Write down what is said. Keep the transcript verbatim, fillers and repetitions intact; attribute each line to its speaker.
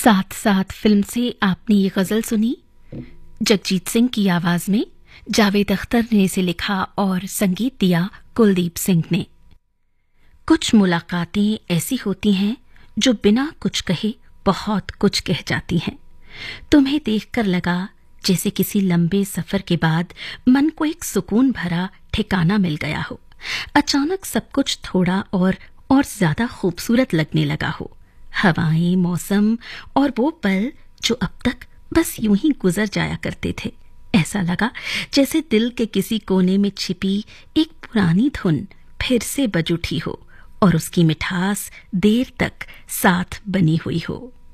Speaker 1: साथ साथ फिल्म से आपने ये गजल सुनी। जगजीत सिंह की आवाज में जावेद अख्तर ने इसे लिखा और संगीत दिया कुलदीप सिंह ने। कुछ मुलाकातें ऐसी होती हैं जो बिना कुछ कहे बहुत कुछ कह जाती हैं। तुम्हें देखकर लगा जैसे किसी लंबे सफर के बाद मन को एक सुकून भरा ठिकाना मिल गया हो। अचानक सब कुछ थोड़ा और और ज्यादा खूबसूरत लगने लगा हो। हवाएं, मौसम और वो पल जो अब तक बस यूं ही गुजर जाया करते थे। ऐसा लगा जैसे दिल के किसी कोने में छिपी एक पुरानी धुन फिर से बज उठी हो और उसकी मिठास देर तक साथ बनी हुई हो।